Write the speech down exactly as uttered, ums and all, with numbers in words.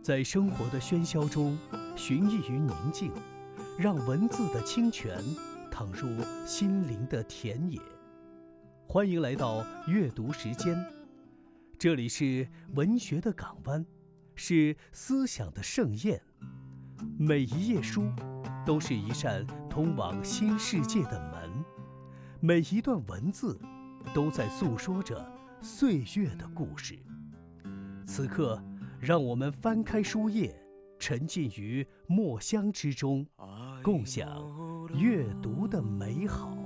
在生活的喧嚣中，寻觅于宁静，让文字的清泉淌入心灵的田野。欢迎来到阅读时间，这里是文学的港湾，是思想的盛宴。每一页书都是一扇通往新世界的门，每一段文字都在诉说着岁月的故事。此刻，让我们翻开书页，沉浸于墨香之中，共享阅读的美好。